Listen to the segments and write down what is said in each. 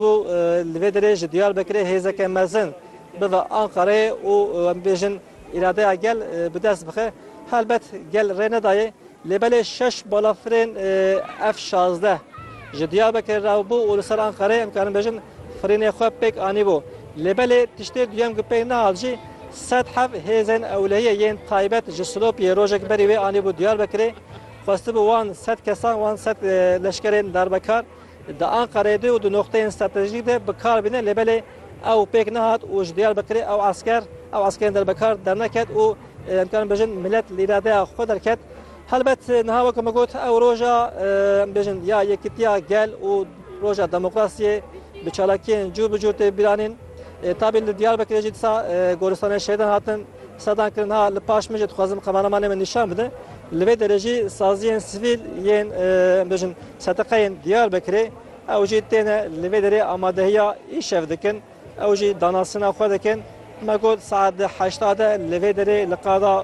Bu li ji Diyarbekirê hêzeke mezin bive Ankara'ya û bêjin îradeya gel bi dest bixe. Helbet gel rê nedayê lêbelê 6 balafirên F-16 ji Diyarbekirê rabû û li ser Ankara'ya em karin bêjin firînê xwe pêk anîbû. Lêbelê tiştê duyem ku pêk nehat jî 107 hêzên ewlehiyê yên taybet ji Silopiyê rojek berî wê anîbû Diyarbekirê. Xwestibû wan 100 kesan wan 100 leşkerên darbekar di Ankara'da û di nokteyên stratejîk de bikar bîne lêbelê ew pêk nehat û ji Diyarbekirê ew askerên derbekar derneket û em karin bêjin millet li îradeya xwe derket. Helbet niha weke me got ew roja bêjin ya yekîtiya gel û roja demokrasiyê bi çalakiyên cûr bi cûr tê bîranîn. Tabii li Diyarbekirê jî dîsa goristanên şehîdan hatin sedan kirin ha li paş min jî dixwazim kameramanê min nîşan bide. Li vê derê jî saziyên sivîl yên bêjin seteqeyên Diyarbekirê ew jî têne li vê derê amadehiya îşev dikin. Ew jî danasina xwe dikin. Me got saet 8 de li vê derê li qada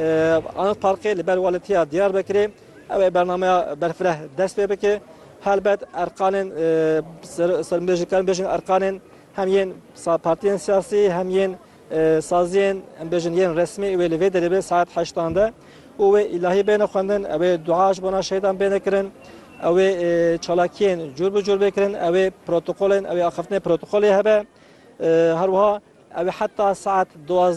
Anıt Parkê li ber waletiya Diyarbekirê ew ê bernameya berfireh dest pê bike. Helbet erkanên sermbêjikarin bêjin erkanên hem yên partiyên siyasî hem yên saziyên em bêjin yên resmî wê li vê derê bê saet 8 de û wê ilahî bêne xwendin ew ê dua ji bona şehîdan bêne kirin ew ê çalakiyên cûr bi cûr bêkirin ew ê protokolên ew ê axiftinê protokolê hebe her wiha ew ê heta saet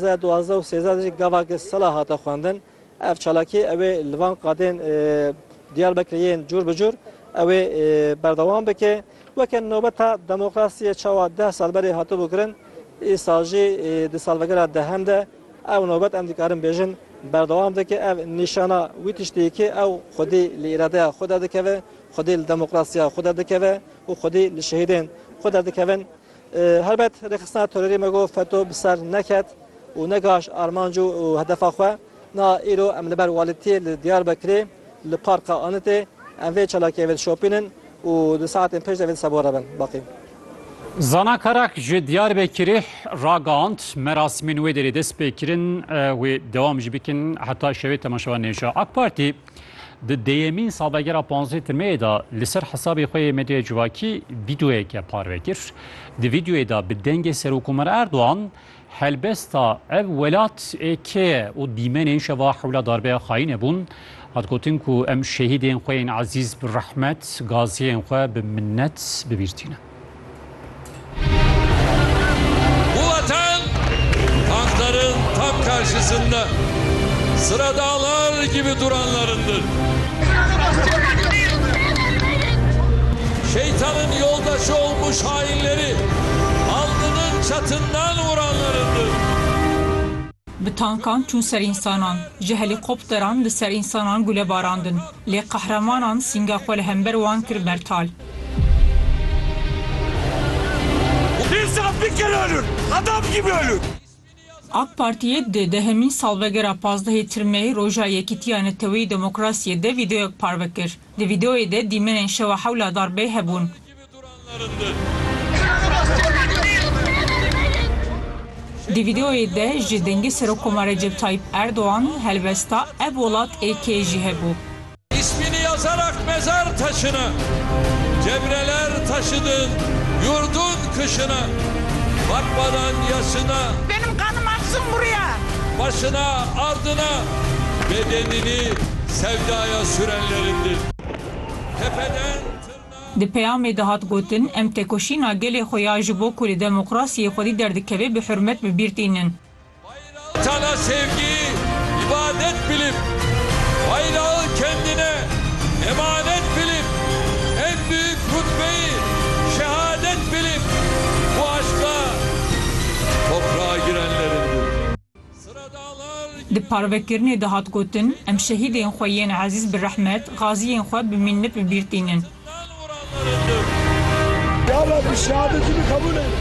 12 û 13 jî gavakê sela hate xwendin ev çalakî ew ê li van qadên Diyarbekirê yên cûr bi cûr ew ê berdewam bike weke nobeta demokrasiyê çawa 10 sal berê hatibû kirin îsal jî di salvegera dehem de ew nobet em dikarin bêjin berdewam dike ev nîşana wî tiştiyekê ew xwedî li îradeya xwe de dikeve xwedî li demokrasiya xwe de dikeve û xwedî li şehîdên xwe de dikevin. Helbet rêxistina terorî me got FETÖ bi ser neket û negaş armanc û hedefa xwe na îro em li ber waletiyê li Diyarbekirê li parka Anıtê em vê çalakiyê vê dişopînin û di saetên pêş de vê sebora bin baqî. Zana Karak ji Diyarbekirê ragihand merasimên wê derê dest pê kirin wê dewam jî bikin heta şevê temaşevan nêja. AK Partî di deyemîn salvegera 15 Tirmeyê da li ser hesabê xwe yê medyaya civakî vîdeoyeke parve kir. Di vîdeoyê da bi dengê Serokkomara Erdoğan helbesta ev welat êkê ye û dîmenên şeva hewla darbeya xayînê bûn. Hat gotin ku em şehîdên xwe yên ezîz bi rehmet gaziyên xwe bi minnet bibîrtîne. Bu vatan tankların tam karşısında sıra dağlar gibi duranlarındır. Şeytanın yoldaşı olmuş hainleri alnının çatından vuranlarındır. Bi tankan çûn ser însanan, ji helîkopteran li ser însanan gule barandin. Lê qehremanan sînga xwe li hember wan kir mertal. İnsan bir kere ölür, adam gibi ölür. AK Partiye de dehemîn salvegera 15 Tirmeyê roja yekîtiya netewî demokrasiyê de vîdeoyek parve kir. Di vîdeoyê de dîmenên şewa hewla darbeyê hebûn. Di vîdeoyê de ji dengê Serokkomara Recep Tayyip Erdoğan helbesta ev welat êkê jî hebû. İsmini yazarak mezar taşına, cemreler taşıdın yurdun kışına, bakmadan yaşına, benim kanım aksın buraya, başına ardına bedenini sevdaya sürenlerindir. Tepeden Di peyamê de hat gotin em têkoşîna gelê xwe ya ji bo ku li demokrasiyê xwedî derdikeve bi hürmet bibîrtînin. Vatana sevgi, ibadet bilip, bayrağı kendine emanet bilip, en büyük rütbeyi şehadet bilip, bu aşkla toprağa girenlerindir. Di parvekirinê de hat gotin em şehîdên xwe yên ezîz bi rehmet, gaziyên xwe bi minnet bibîrtînin. Ya Rabbi şehadetimi kabul et.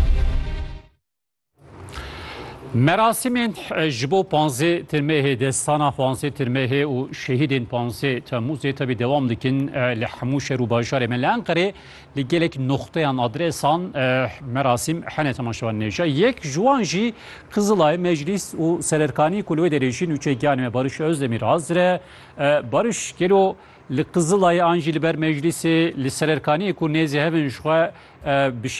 Merasimên ji bo 15 Tirmeyê destana 15 Tirmeyê û şehîdên 15 Temmûzê tabi devam dikin li hemû şer û bajarê me li Enqerê li gelek noxteyan adresan merasim hene temaşevan nêja. Yek ji wan jî Kızılay Meclis û Selerkanî ku li wê derê jî nûçekiyanê me Barış Özdemir hazir e. Barış gelo li Kızılayê an jî li ber meclisê li Selerkanî ku nêzî hevin ji xwe